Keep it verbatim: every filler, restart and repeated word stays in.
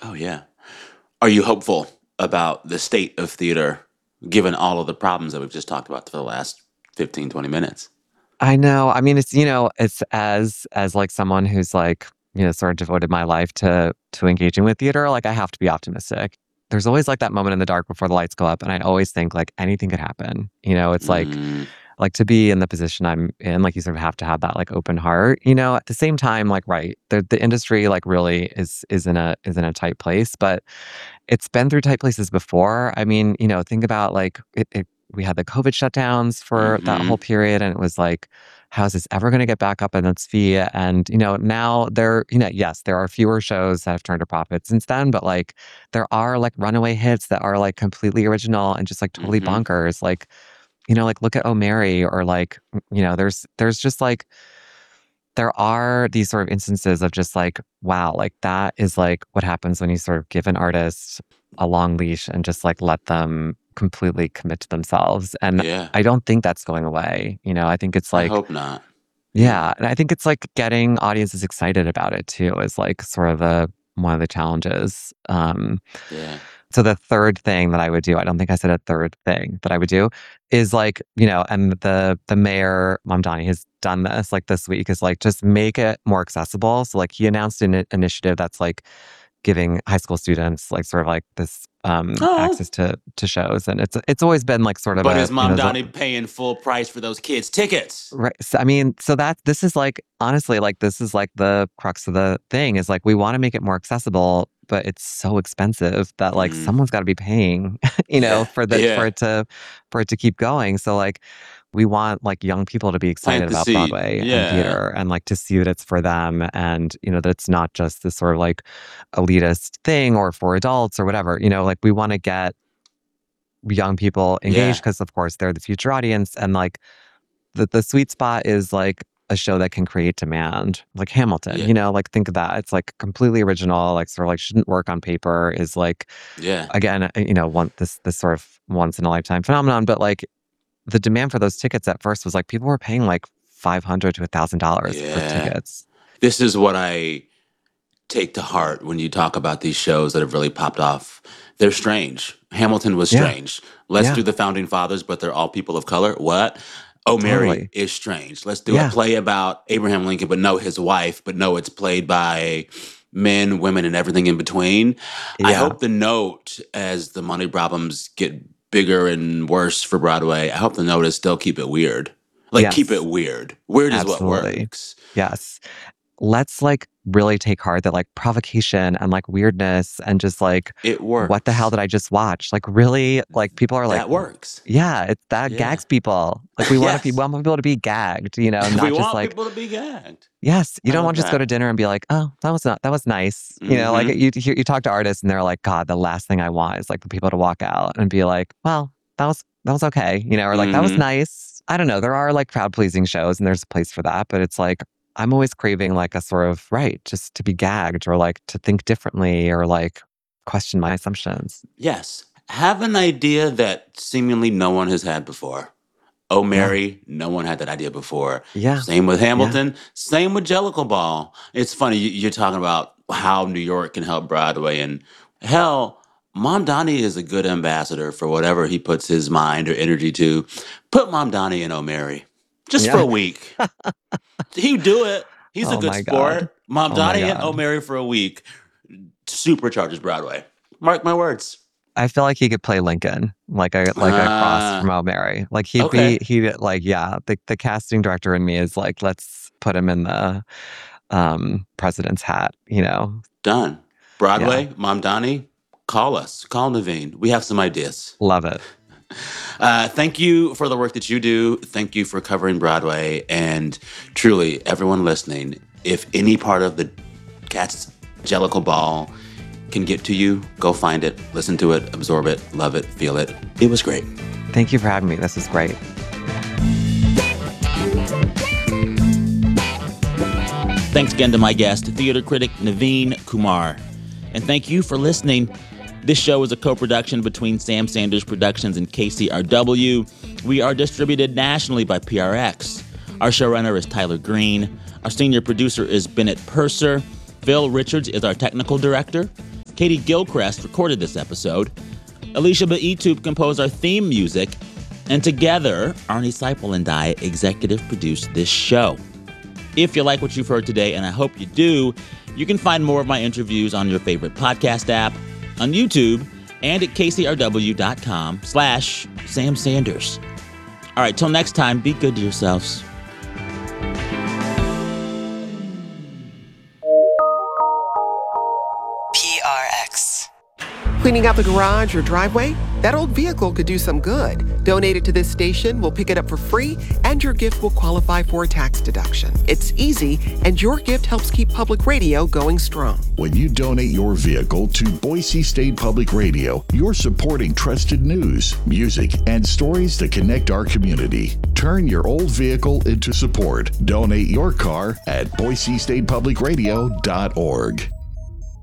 Oh, yeah. Are you hopeful about the state of theater given all of the problems that we've just talked about for the last fifteen, twenty minutes? I know. I mean, it's, you know, it's as as like someone who's like, you know, sort of devoted my life to to engaging with theater, like I have to be optimistic. There's always like that moment in the dark before the lights go up, and I always think like anything could happen. You know, it's like Mm, like to be in the position I'm in, like you sort of have to have that like open heart. You know, at the same time, like right, the the industry like really is is in a is in a tight place, but it's been through tight places before. I mean, you know, think about like it, it we had the COVID shutdowns for that whole mhm. period, and it was like, how is this ever going to get back up on its feet? And you know, now there, you know, yes, there are fewer shows that have turned a profit since then, but like there are like runaway hits that are like completely original and just like totally Mhm. bonkers. Like, you know, like look at Oh Mary or like, you know, there's there's just like there are these sort of instances of just like, wow, like that is like what happens when you sort of give an artist a long leash and just like let them completely commit to themselves. And Yeah. I don't think that's going away. You know, I think it's I like, hope not. Yeah. yeah. And I think it's like getting audiences excited about it too is like sort of the one of the challenges. Um, Yeah. so the third thing that I would do, I don't think I said a third thing that I would do, is like, you know, and the the mayor, Mamdani, has done this like this week, is like just make it more accessible. So like he announced an i- initiative that's like giving high school students like sort of like this um Oh. access to to shows. And it's it's always been like sort of But a, is you Mom know, the, Donnie paying full price for those kids' tickets? right. So, I mean, so that this is like honestly, like this is like the crux of the thing is like we want to make it more accessible, but it's so expensive that like Mm. someone's got to be paying, you know, Yeah. for the for Yeah. it to for it to keep going. So like we want like young people to be Plant excited the about seed. Broadway and Yeah. theater and like to see that it's for them and you know that it's not just this sort of like elitist thing or for adults or whatever. You know, like we want to get young people engaged Yeah. because of course they're the future audience and like the the sweet spot is like a show that can create demand, like Hamilton, Yeah. you know, like think of that. It's like completely original, like sort of like shouldn't work on paper, is like Yeah. again, uh, you know, one this this sort of once in a lifetime phenomenon. But like the demand for those tickets at first was like people were paying like five hundred to a thousand dollars for Yeah. tickets. This is what I take to heart when you talk about these shows that have really popped off. They're strange. Hamilton was Yeah, strange. Let's yeah, do the founding fathers, but they're all people of color. What? Oh, Mary totally. is strange. Let's do a Yeah, play about Abraham Lincoln, but no, his wife, but no, it's played by men, women, and everything in between. I yeah, hope the note, as the money problems get bigger and worse for Broadway, I hope the note is still keep it weird. Like, keep it yes, weird. Weird is what absolutely. works. Yes. Let's like really take heart that like provocation and like weirdness and just like It what the hell works. did I just watch? Like really like people are like That works. yeah, it's that Yeah. gags people. Like we want to be Yes. we want people to be gagged, you know, We not just want like people to be gagged. yes, you I don't love want to just go to that. dinner and be like, "Oh, that was not that was nice." You know, like Mhm. you you, you talk to artists and they're like, "God, the last thing I want is like for people to walk out and be like, "Well, that was that was okay." You know, or like that was Mhm. nice. I don't know. There are like crowd pleasing shows and there's a place for that, but it's like I'm always craving like a sort of right, just to be gagged or like to think differently or like question my assumptions. Yes. Have an idea that seemingly no one has had before. Oh, Yeah. Mary, no one had that idea before. Yeah. Same with Yeah. Hamilton. Same with Jellicle Ball. It's funny, you you're talking about how New York can help Broadway, and hell, Mom Donnie is a good ambassador for whatever he puts his mind or energy to. Put Mom Donnie in O'Mary, just for Yeah. a week. He'd do it. He's a Oh good my god. sport. Mom Oh my Donnie and god. O'Mary for a week supercharges Broadway. Mark my words. I feel like he could play Lincoln, like a like a cross from Ah, Oh Mary. Like he'd be okay. he like yeah, the the casting director in me is like, let's put him in the um president's hat, you know. Done. Yeah. Broadway, Mom Donnie, call us. Call Naveen. We have some ideas. Love it. Uh, thank you for the work that you do. Thank you for covering Broadway. And truly, everyone listening, if any part of the Cat's Jellicle Ball can get to you, go find it, listen to it, absorb it, love it, feel it. It was great. Thank you for having me. This is great. Thanks again to my guest, theater critic Naveen Kumar. And thank you for listening. This show is a co-production between Sam Sanders Productions and K C R W. We are distributed nationally by P R X. Our showrunner is Tyler Green. Our senior producer is Bennett Purser. Phil Richards is our technical director. Katie Gilchrist recorded this episode. Alicia Baitub composed our theme music. And together, Arnie Seipel and I executive produced this show. If you like what you've heard today, and I hope you do, you can find more of my interviews on your favorite podcast app, on YouTube, and at kcrw.com slash Sam Sanders. All right, till next time, be good to yourselves. P R X. Cleaning out the garage or driveway? That old vehicle could do some good. Donate it to this station, we'll pick it up for free, and your gift will qualify for a tax deduction. It's easy, and your gift helps keep public radio going strong. When you donate your vehicle to Boise State Public Radio, you're supporting trusted news, music, and stories that connect our community. Turn your old vehicle into support. Donate your car at boise state public radio dot org.